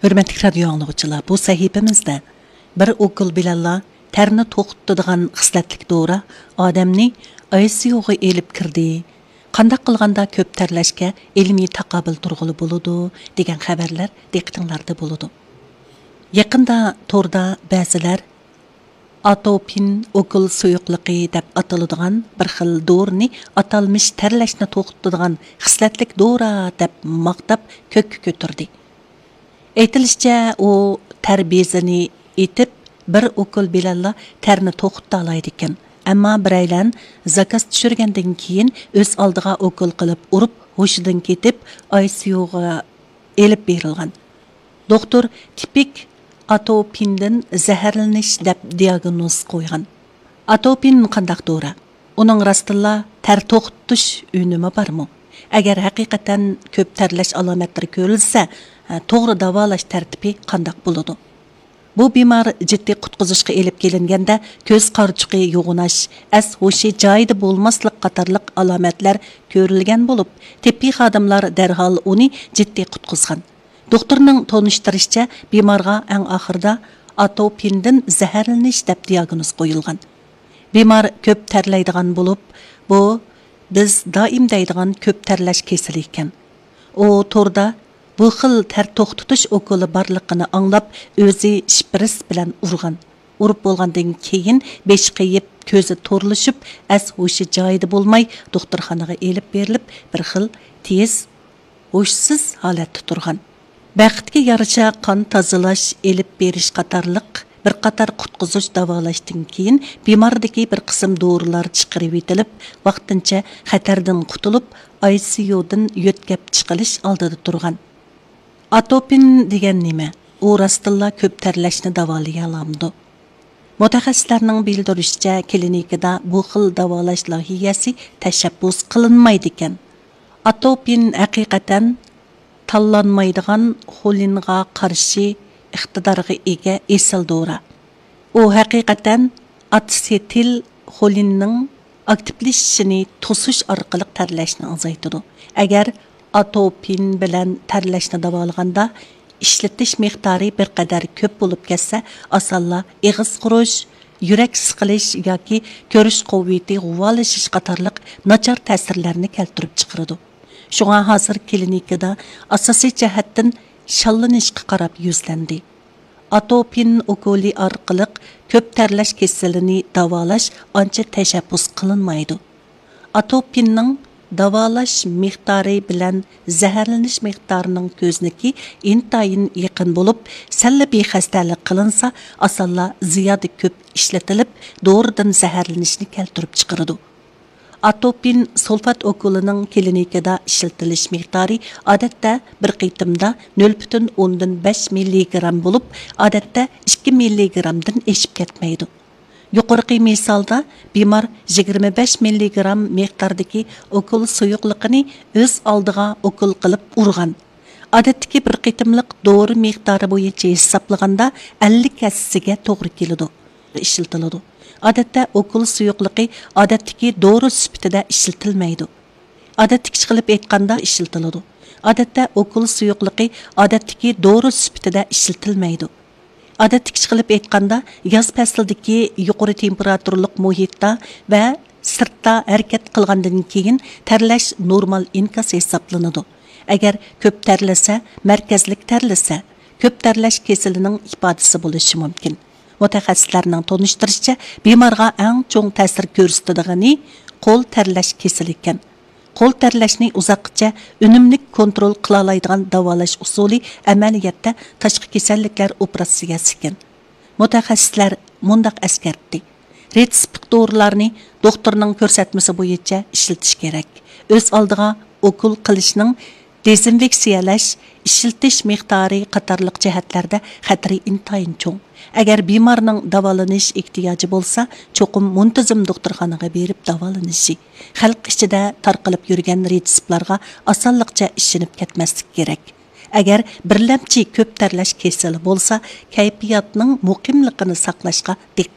Hürmetli radyo anlıqçılar, bu sahifemizde bir okul bilanla terni to'xtatadigan xislatlik dora odamni ICU'ga elib kirdi. Qandaq qilganda ko'p terlashga ilmiy taqobil turg'ili bo'ladi degan xabarlar diqqatinglarda bo'ladi. Yaqinda to'rda ba'zilar atopin okul suyuqligi deb ataladigan bir xil dorni atalmish terlashni to'xtatadigan xislatlik dora deb maqtab ko'kka ko'tardi. Aytilishicha, u tarbiyasini etib bir okul bilanla terni to'xtata oladi ekan. Ammo biraylan zakaz tushirgandan keyin o'z oldiga okul qilib urib, hushidan ketib, ICU'ga elib berilgan. Doktor tipik atopindan zaharlanish deb diagnoz qo'ygan. Atopin qandaq dora? Uning rostilla ter to'xtatish unumi bormi? Agar haqiqatan ko'p terlash alomatlari ko'rilsa, to'g'ri davolash tartibi qandaq bo'ladi? Bu bemor jiddiy qutqizishga elib kelinganda ko'z qarchuqi yo'g'inash, as-hushi joyida bo'lmaslik qatorliq alomatlar ko'rilgan bo'lib, tibbiy xodimlar darhol uni jiddiy qutqizgan. Doktorning tonishtirishicha, bemorga eng oxirida atopindan zaharlanish deb diagnoz qo'yilgan. Bemor ko'p terlaydigan bo'lib, bu biz doim deydigan ko'p terlash kasali ekan. U to'rda bu xil ter to'xtatish okuli borligini anglab, o'zi shpris bilan urgan. Urib bo'lgandan keyin besh qiyib, ko'zi to'rlashib, as-hushi joyida bo'lmay, doktorxonaga elib berilib, bir xil tez, hushsiz holatda turgan. Baxtga yarasha qon tozalash, elib berish qatorliq bir qator qutqizish davolashdan keyin bemordagi bir qism dorilar chiqarib etilib, vaqtincha xatardan qutulib, ICU'dan yo'tkab chiqilish oldida turgan. Atopin degan nima? U rostilla ko'p terlashni davolay olamdi. Mutaxassislarning bildirishicha, klinikada bu xil davolash loyihasi tashabbus qilinmaydi ekan. Atopin haqiqatan tanlanmaydigan xolinga qarshi iqtidorga ega esil dora. U haqiqatan asetil xolinning aktivlashishini to'sish orqali terlashni azaytadi. Agar atopin bilan terlashni davolaganda ishlatish miqdori bir qadar ko'p bo'lib ketsa, osonla ig'iz qurish, yurak siqilish yoki ko'rish quvvati g'uvolashish qatorliq nachar ta'sirlarni keltirib chiqaradi. Shunga hozir klinikada asosiy jihatdan shallanishga qarab yuzlandi. Atopin okuli orqali ko'p terlash kasalini davolash ancha tashabbus qilinmaydi. Atopinning davolash miqdori bilan zaharlanish miqdorining ko'zniki intayin yaqin bo'lib, salbiy xastalik qilinsa, osonla ziyoda ko'p ishlatilib, doridan zaharlanishni keltirib chiqaradi. Atopin sulfat okulining klinikada ishlatilish miqdori odatda bir qitimda 0,5 mg bo'lib, odatda 2 mg dan eshib ketmaydi. Yuqorqi misolda bemor 25 mg miqdordagi okul suyuqligini o'z oldiga okul qilib urgan. Odatdagi bir qitimliq dori miqdori bo'yicha hisoblaganda 50 kassasiga to'g'ri keladi. Ishlatiladi. Odatda okul suyuqligi odatdagi dori sifatida ishlatilmaydi. Odatdagi qilib aytganda ishlatiladi. Odatda okul suyuqligi odatdagi dori sifatida ishlatilmaydi. Odatdagi qilib aytganda yoz faslidagi yuqori temperaturlik muhitda va sirtda harakat qilgandan keyin terlash normal inkas hisoblanadi. Agar ko'p terlasa, markazlik terlasa, ko'p terlash kasalining ifodasi bo'lishi mumkin. Mutaxassislarning tonishtirishicha, bemorga eng cho'ng ta'sir ko'rsatilgani qo'l terlash kasali ekan. Qo'l terlashni uzoqcha unumli kontrol qila oladigan davolash usuli amaliyotda tashqi kasalliklar operatsiyasi ekan. Mutaxassislar mundaq eskartdi. Retsept dorilarni doktorning ko'rsatmasi bo'yicha ishlatish kerak. O'z oldiga okul qilishning dezinfeksiyalash, ishlatish miqdori qatorliq jihatlarda xatri intayin cho'ng. Agar bemorning davolanish ehtiyoji bo'lsa, cho'qim muntazam doktorxonaga berib davolanishi, xalq ichida tarqalib yurgan retseptlarga osonlikcha ishinib ketmaslik kerak. Agar birlamchi ko'p terlash kasali bo'lsa, kayfiyatning muqimligini saqlashga